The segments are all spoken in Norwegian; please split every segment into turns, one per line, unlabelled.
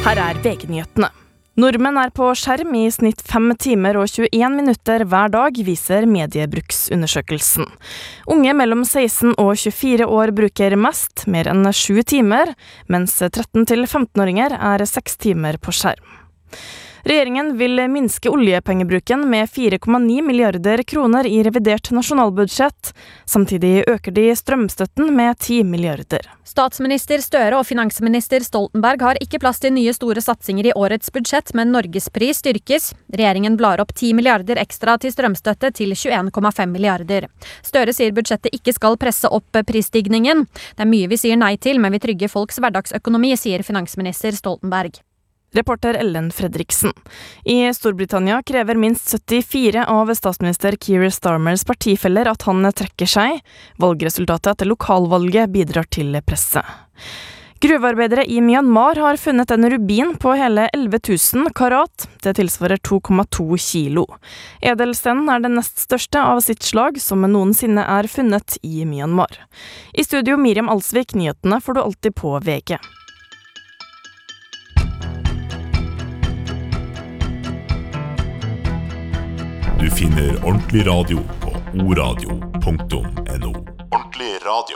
Her VG-nyhetene. Nordmenn på skjerm I snitt 5 timer og 21 minutter hver dag, viser mediebruksundersøkelsen. Unge mellom 16 og 24 år bruker mest, mer enn 7 timer, mens 13-15-åringer 6 timer på skjerm. Regjeringen vil minske oljepengebruken med 4,9 milliarder kroner I revidert nasjonalbudsjett. Samtidig øker de strømstøtten med 10 milliarder.
Statsminister Støre og finansminister Stoltenberg har ikke plass til nye store satsinger I årets budsjett, men Norgespris styrkes. Regjeringen blar opp 10 milliarder ekstra til strømstøtte til 21,5 milliarder. Støre sier budsjettet ikke skal presse opp prisstigningen. Det mye vi sier nei til, men vi trygger folks hverdagsøkonomi, sier finansminister Stoltenberg.
Reporter Ellen Fredriksen. I Storbritannia krever minst 74 av statsminister Keir Starmers partifeller at han trekker seg. Valgresultatet etter lokalvalget bidrar til presset. Gruvearbeidere I Myanmar har funnet en rubin på hele 11 000 karat. Det tilsvarer 2,2 kilo. Edelstenen den nest største av sitt slag som noensinne funnet I Myanmar. I studio Miriam Alsvik, nyhetene får du alltid på VG.
Du finner ordentlig radio på oradio.no. Ordentlig radio.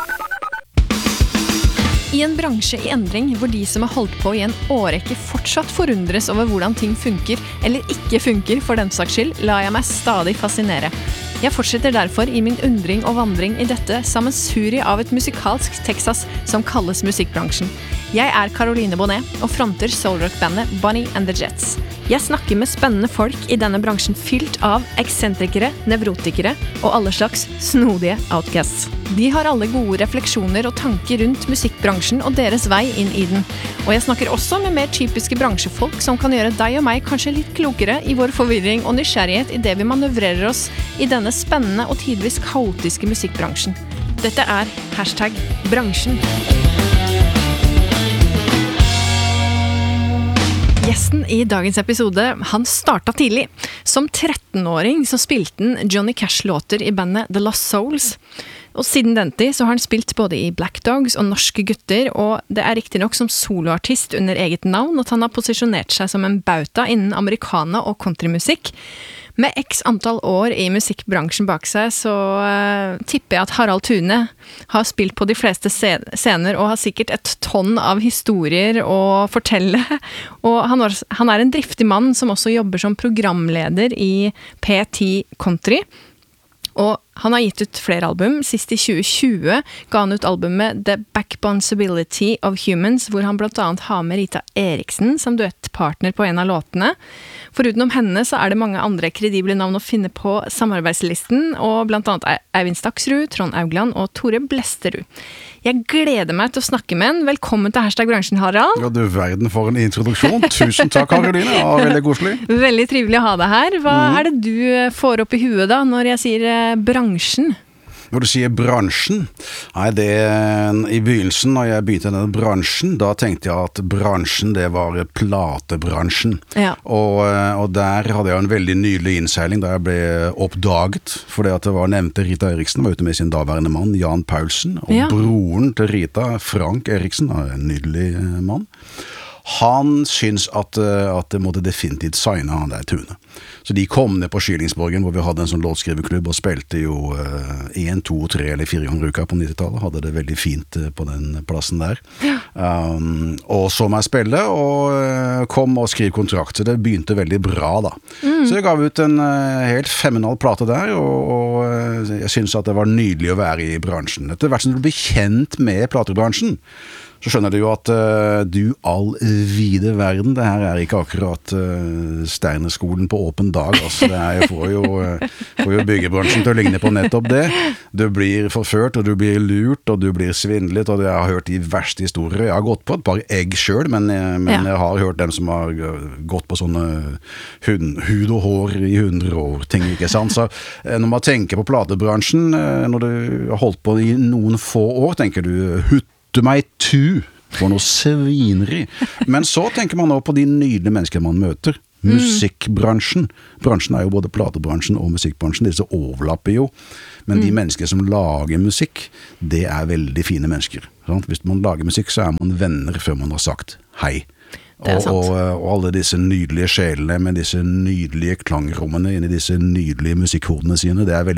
I en bransje I endring, hvor de som har holdt på I en årrekke fortsatt forundres over hvordan ting funker, eller ikke funker for den saks skyld, lar jeg meg stadig fascinere. Jeg fortsetter derfor I min undring og vandring I dette sammensuri av et musikalsk Texas som kalles musikkbransjen. Jeg Caroline Bonnet og fronter soulrock-bandet Bonnie and the Jets. Jeg snakker med spennende folk I denne bransjen fylt av eksentrikere, nevrotikere og alle slags snodige outcasts. De har alle gode refleksjoner og tanker rundt musikkbransjen og deres vei inn I den. Og jeg snakker også med mer typiske bransjefolk som kan gjøre deg og meg kanskje litt klokere I vår forvirring og nysgjerrighet I det vi manøvrerer oss I denne spennende og tidvis kaotiske musikkbransjen. Dette #bransjen. Gjesten I dagens episode, han startet tidlig. Som 13-åring så spilte han Johnny Cash-låter I bandet The Lost Souls. Og siden den tid så har han spilt både I Black Dogs og Norske Gutter, og det riktig nok som soloartist under eget navn at han har posisjonert seg som en bauta innen americana og countrymusikk. Med x antall år I musikkbransjen bak seg, så tipper jeg at Harald Thune har spilt på de fleste scener og har sikkert et tonn av historier å fortelle. Og han en driftig mann som også jobber som programleder I P10 Country. Og han har gitt ut flere album. Sist I 2020 ga han ut albumet The Backbonability of Humans, hvor han blant annet har med Rita Eriksen som duettpartner på en av låtene. Forutenom henne så det mange andre kredible navn å finne på samarbeidslisten, og blant annet Eivind Staksrud, Trond Augland og Tore Blesterud. Jeg gleder meg til å snakke med en. Velkommen til #bransjen, Harald.
Ja, du verden for en introduksjon. Tusen takk, Caroline. Ja, veldig koselig.
Veldig trivelig å ha deg her. Hva det du får opp I huet da, når jeg sier bransjen?
Når du sier bransjen, det I begynnelsen når jeg begynte denne bransjen, da tenkte jeg at bransjen det var platebransjen.
Ja.
Og der hadde jeg en veldig nydelig innseiling da jeg ble oppdaget, fordi at det var nevnte Rita Eriksen, var ute med sin daværende mann, Jan Paulsen, og broren til Rita, Frank Eriksen, en nydelig mann. Han syns at det måtte definitivt signe han der Tune. Så de kom ned på Skillingsborgen, hvor vi hadde en sånn låtskriverklubb, og spilte jo 1, 2, 3 eller 4 ganger uka på 90-tallet. Hadde det veldig fint på den plassen der. Og så må jeg spille, og kom og skrive kontrakt. Så det begynte veldig bra da. Så jeg gav ut en helt fenomenal plate der, og jeg synes at det var nydelig å være I bransjen. Etter hvert som du blir kjent med platebransjen, så skjønner du jo at du all vide verden, det her ikke akkurat Steinerskolen på åpen dag, altså jeg får jo byggebransjen til å ligne på nettopp det. Du blir forført, og du blir lurt, og du blir svindlet, og jeg har hørt de verste historier. Jeg har gått på et par egg selv, men jeg har hørt dem som har gått på sånne hud og hår I 100 år, ting, ikke sant? Så når man tenker på platebransjen, når du har holdt på I noen få år, tenker du meg tu for noe svineri. Men så tenker man også på de nydelige mennesker man møter. Musikkbransjen. Bransjen jo både platebransjen og musikkbransjen. Disse overlapper jo. Men de mennesker som lager musikk, det veldig fine mennesker. Sant? Hvis man lager musikk, så man venner før man har sagt hei.
Det er sant.
Og alle disse nydelige sjelene med disse nydelige klangrommene inni disse nydelige musikkhodene sine, det er veldig